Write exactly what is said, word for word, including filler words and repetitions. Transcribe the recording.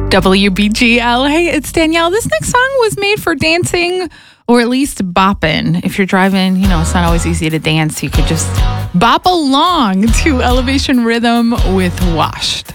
W B G L. Hey, it's Danielle. This next song was made for dancing, or at least bopping. If you're driving, you know, it's not always easy to dance. You could just bop along to Elevation Rhythm with Washed.